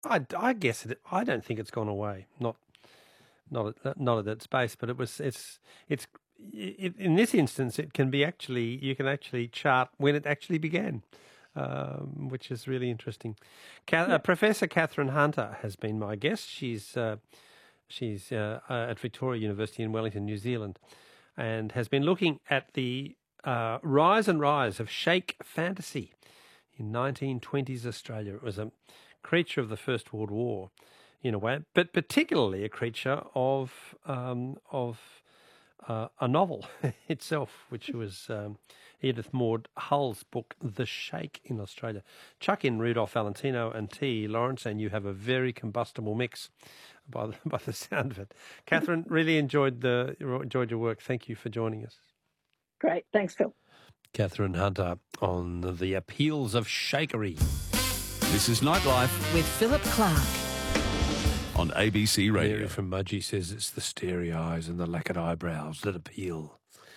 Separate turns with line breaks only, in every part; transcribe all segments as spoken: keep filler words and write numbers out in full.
I, I guess it. I don't think it's gone away. Not not at, not at that space, but it was. It's it's it, in this instance, it can be actually you can actually chart when it actually began, um, which is really interesting. Ca- uh, Professor Catherine Hunter has been my guest. She's uh, she's uh, uh, at Victoria University in Wellington, New Zealand, and has been looking at the uh, rise and rise of shake fantasy in nineteen twenties Australia. It was a creature of the First World War, in a way, but particularly a creature of um, of uh, a novel itself, which was um, Edith Maud Hull's book, The Shake in Australia. Chuck in Rudolph Valentino and T. Lawrence, and you have a very combustible mix by the, by the sound of it. Catherine, really enjoyed the enjoyed your work. Thank you for joining us.
Great, thanks, Phil.
Catherine Hunter on the appeals of shakery.
This is Nightlife
with Philip Clark
on A B C Radio.
Mary from Mudgee says it's the starey eyes and the lacquered eyebrows that appeal.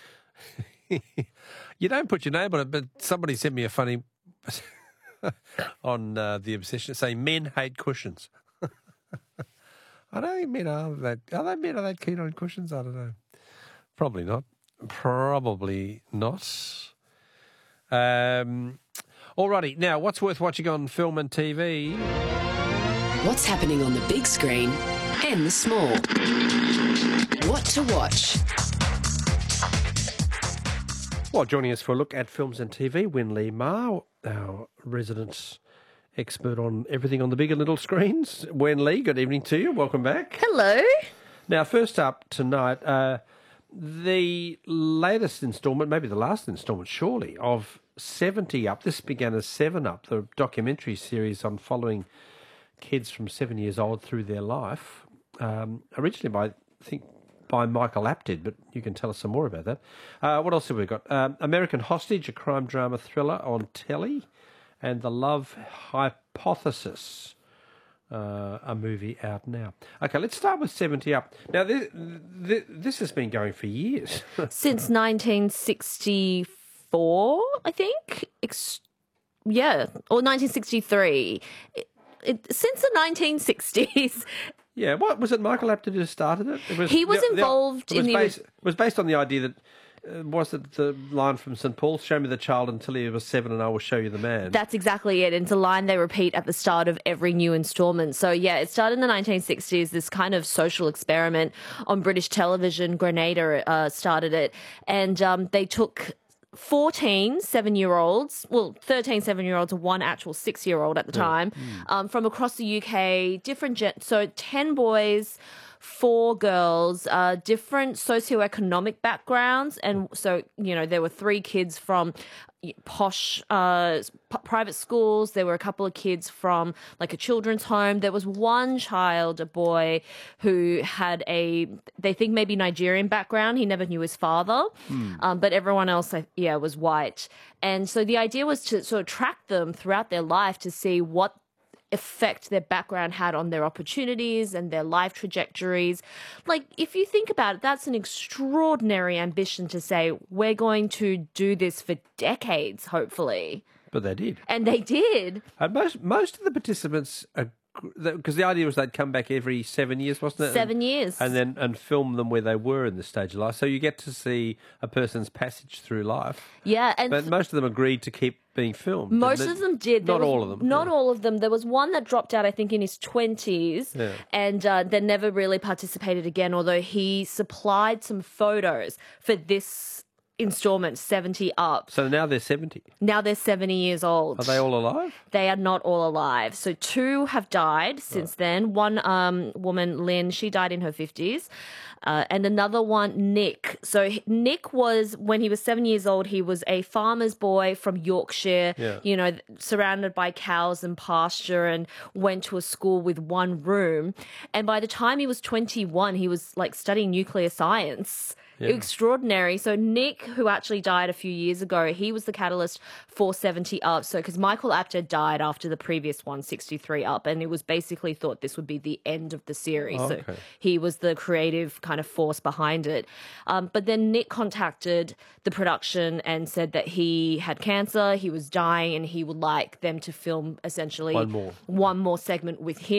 You don't put your name on it, but somebody sent me a funny on uh, the obsession saying men hate cushions. I don't think men are that. Are they men are that keen on cushions? I don't know. Probably not. Probably not. Um. Alrighty, now what's worth watching on film and T V?
What's happening on the big screen and the small? What to watch?
Well, joining us for a look at films and T V, Win Lee Ma, our resident expert on everything on the big and little screens. Wen Lee, good evening to you. Welcome back.
Hello.
Now, first up tonight, uh, the latest instalment, maybe the last instalment, surely, of seventy Up. This began as seven Up, the documentary series on following kids from seven years old through their life. Um, originally by, I think, by Michael Apted, but you can tell us some more about that. Uh, what else have we got? Um, American Hostage, a crime drama thriller on telly, and The Love Hypothesis, uh, a movie out now. Okay, let's start with seventy Up. Now, this, this, this has been going for years.
Since nineteen sixty-four, I think. Ex- yeah, or nineteen sixty-three. It, it, since the nineteen sixties.
Yeah, what was it? Michael Apted who started it. It was,
he was
the,
involved
the, it was
in the.
Based, it was based on the idea that uh, was it the line from Saint Paul? Show me the child until he was seven, and I will show you the man.
That's exactly it. It's a line they repeat at the start of every new instalment. So yeah, it started in the nineteen sixties. This kind of social experiment on British television. Grenada uh, started it, and um, they took fourteen seven-year-olds, well, thirteen seven-year-olds and one actual six-year-old at the time, yeah. mm. um, from across the U K, different, gen- so ten boys, four girls, uh, different socioeconomic backgrounds. And so, you know, there were three kids from posh uh, p- private schools. There were a couple of kids from like a children's home. There was one child, a boy, who had a, they think maybe Nigerian background. He never knew his father. Hmm. Um, but everyone else, yeah, was white. And so the idea was to sort of track them throughout their life to see what effect their background had on their opportunities and their life trajectories. Like, if you think about it, that's an extraordinary ambition to say, we're going to do this for decades, hopefully.
But they did.
And they did.
And most, most of the participants, because the idea was they'd come back every seven years, wasn't it?
Seven
and,
years.
And then and film them where they were in the stage of life. So you get to see a person's passage through life.
Yeah. And
but most of them agreed to keep being filmed.
Most of them did.
Not
was,
all of them.
Not
yeah.
all of them. There was one that dropped out, I think, in his twenties
yeah.
and uh, then never really participated again, although he supplied some photos for this installment, seventy Up.
So now they're seventy?
Now they're seventy years old.
Are they all alive?
They are not all alive. So two have died since right. then. One um, woman, Lynn, she died in her fifties. Uh, and another one, Nick. So Nick was, when he was seven years old, he was a farmer's boy from Yorkshire,
yeah.
you know, surrounded by cows and pasture, and went to a school with one room. And by the time he was twenty-one, he was like studying nuclear science. Yeah. Extraordinary. So Nick, who actually died a few years ago, he was the catalyst for seventy Up. So because Michael Apted died after the previous one, sixty-three Up, and it was basically thought this would be the end of the series.
Oh, okay.
So he was the creative kind of force behind it. Um, but then Nick contacted the production and said that he had cancer, he was dying, and he would like them to film essentially
one more,
one more segment with him.